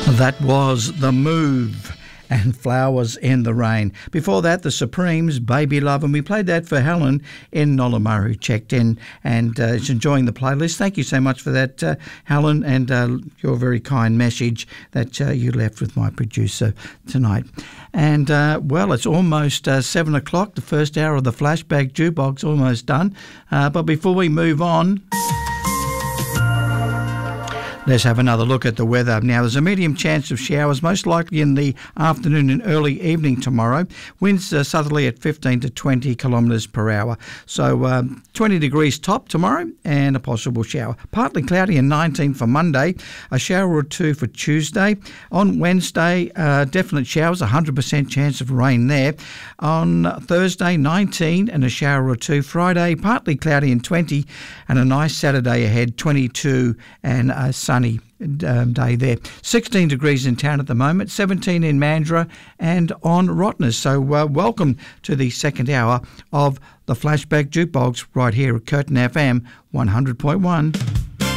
That was The Move and Flowers in the Rain. Before that, The Supremes, Baby Love, and we played that for Helen in Nollamurra, who checked in and is enjoying the playlist. Thank you so much for that, Helen, and your very kind message that you left with my producer tonight. And, well, it's almost 7 o'clock, the first hour of the Flashback Jukebox almost done. But before we move on, let's have another look at the weather. Now, there's a medium chance of showers, most likely in the afternoon and early evening tomorrow. Winds southerly at 15 to 20 kilometres per hour. So 20 degrees top tomorrow and a possible shower. Partly cloudy and 19 for Monday. A shower or two for Tuesday. On Wednesday, definite showers, 100% chance of rain there. On Thursday, 19 and a shower or two. Friday, partly cloudy and 20, and a nice Saturday ahead, 22 and a sunny day there. 16 degrees in town at the moment, 17 in Mandurah and on Rottnest. So welcome to the second hour of the Flashback Jukebox right here at Curtin FM 100.1.